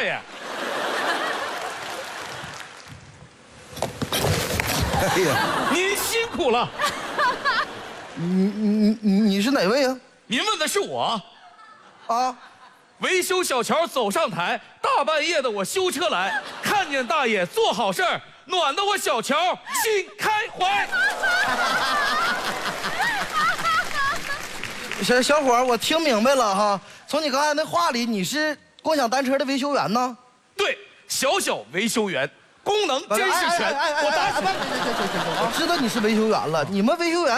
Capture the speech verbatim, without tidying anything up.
大爷。 哎呀， 您辛苦了。 你你你你是哪位啊？ 您问的是我。 啊， 维修小桥走上台，大半夜的我修车来，看见大爷做好事儿，暖得我小乔心开怀。 小小伙儿，我听明白了哈。从你刚才那话里，你是共享单车的维修员呢？ 对，小小维修员，功能真是全。我打死。 我知道你是维修员了，你们维修员。